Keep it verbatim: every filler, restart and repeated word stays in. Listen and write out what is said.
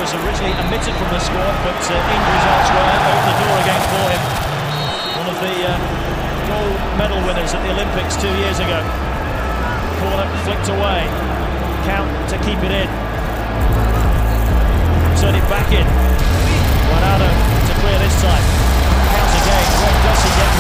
was originally omitted from the squad, but uh, injuries elsewhere opened the door again for him. One of the uh, gold medal winners at the Olympics two years ago. Corner flicked away. Count to keep it in. Turn it back in. Guardado to clear this time. Count again. Where does he get